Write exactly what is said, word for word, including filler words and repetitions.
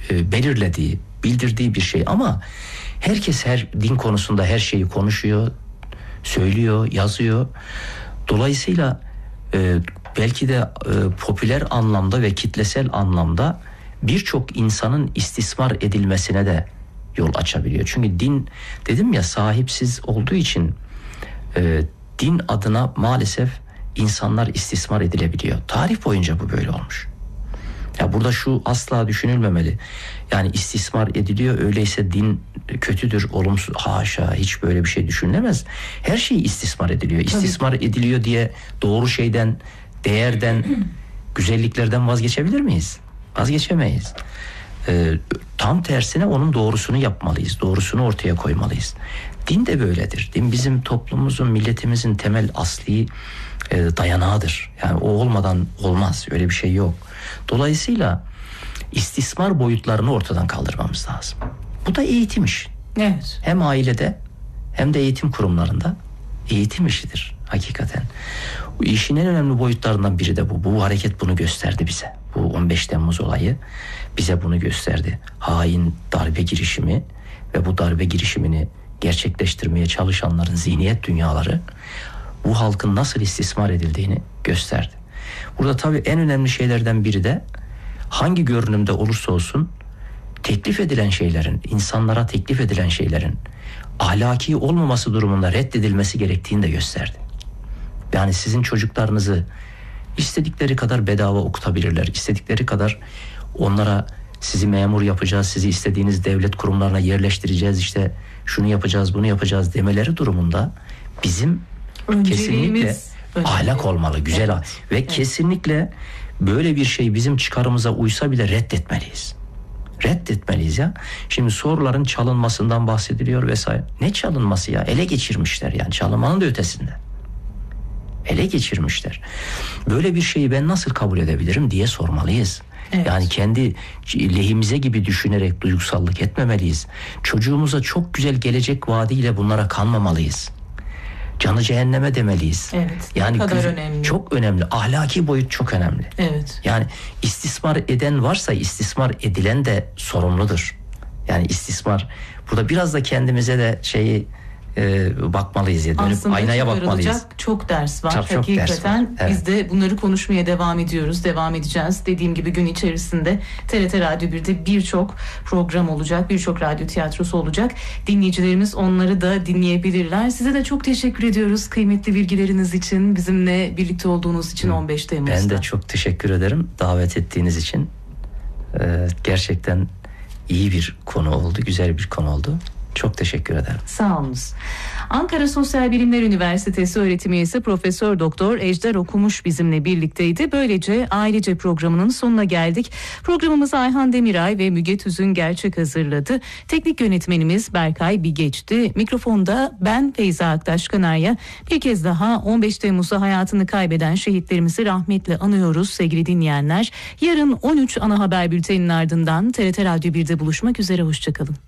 e, belirlediği, bildirdiği bir şey. Ama herkes her din konusunda her şeyi konuşuyor, söylüyor, yazıyor. Dolayısıyla e, belki de e, popüler anlamda ve kitlesel anlamda birçok insanın istismar edilmesine de yol açabiliyor. Çünkü din, dedim ya, sahipsiz olduğu için e, din adına maalesef insanlar istismar edilebiliyor. Tarih boyunca bu böyle olmuş. Ya burada şu asla düşünülmemeli. Yani istismar ediliyor, öyleyse din kötüdür, olumsuz. Haşa, hiç böyle bir şey düşünülemez. Her şey istismar ediliyor. İstismar Tabii. ediliyor diye doğru şeyden, değerden, güzelliklerden vazgeçebilir miyiz? Vazgeçemeyiz. Ee, tam tersine onun doğrusunu yapmalıyız. Doğrusunu ortaya koymalıyız. Din de böyledir. Din bizim toplumumuzun, milletimizin temel asli e, dayanağıdır. Yani o olmadan olmaz. Öyle bir şey yok. Dolayısıyla istismar boyutlarını ortadan kaldırmamız lazım. Bu da eğitim işi. Evet. Hem ailede hem de eğitim kurumlarında eğitim işidir hakikaten. Bu işin en önemli boyutlarından biri de bu. Bu hareket bunu gösterdi bize. Bu on beş Temmuz olayı bize bunu gösterdi. Hain darbe girişimi ve bu darbe girişimini gerçekleştirmeye çalışanların zihniyet dünyaları bu halkın nasıl istismar edildiğini gösterdi. Burada tabii en önemli şeylerden biri de hangi görünümde olursa olsun teklif edilen şeylerin, insanlara teklif edilen şeylerin ahlaki olmaması durumunda reddedilmesi gerektiğini de gösterdi. Yani sizin çocuklarınızı istedikleri kadar bedava okutabilirler. İstedikleri kadar onlara sizi memur yapacağız, sizi istediğiniz devlet kurumlarına yerleştireceğiz, işte şunu yapacağız, bunu yapacağız demeleri durumunda bizim kesinlikle ahlak olmalı, güzel ahlak. Evet. Ve evet. kesinlikle böyle bir şey bizim çıkarımıza uysa bile reddetmeliyiz. Reddetmeliyiz ya. Şimdi soruların çalınmasından bahsediliyor vesaire. Ne çalınması ya? Ele geçirmişler yani. Çalınmanın da ötesinde. Ele geçirmişler. Böyle bir şeyi ben nasıl kabul edebilirim diye sormalıyız. Evet. Yani kendi lehimize gibi düşünerek duygusallık etmemeliyiz. Çocuğumuza çok güzel gelecek vaadiyle bunlara kanmamalıyız. Canı cehenneme demeliyiz. Evet. Yani kadar güzel, önemli. Çok önemli. Ahlaki boyut çok önemli. Evet. Yani istismar eden varsa istismar edilen de sorumludur. Yani istismar, burada biraz da kendimize de şeyi e, bakmalıyız ya, dönüp aslında aynaya bakmalıyız. Çok ders var. Çok, çok Hakikaten ders var. Evet. Biz de bunları konuşmaya devam ediyoruz. Devam edeceğiz. Dediğim gibi gün içerisinde T R T Radyo birde birçok program olacak. Birçok radyo tiyatrosu olacak. Dinleyicilerimiz onları da dinleyebilirler. Size de çok teşekkür ediyoruz kıymetli bilgileriniz için. Bizimle birlikte olduğunuz için on beş Temmuz'da. Ben de çok teşekkür ederim davet ettiğiniz için. Ee, gerçekten iyi bir konu oldu. Güzel bir konu oldu. Çok teşekkür ederim. Sağ olunuz. Ankara Sosyal Bilimler Üniversitesi öğretim üyesi Profesör Doktor Ejder Okumuş bizimle birlikteydi. Böylece Ailece programının sonuna geldik. Programımızı Ayhan Demiray ve Müge Tüzün Gerçek hazırladı. Teknik yönetmenimiz Berkay Bigeç'ti. Mikrofonda ben Feyza Aktaş Kanarya. Bir kez daha on beş Temmuz'da hayatını kaybeden şehitlerimizi rahmetle anıyoruz sevgili dinleyenler. Yarın on üç ana haber bülteninin ardından T R T Radyo birde buluşmak üzere. Hoşçakalın.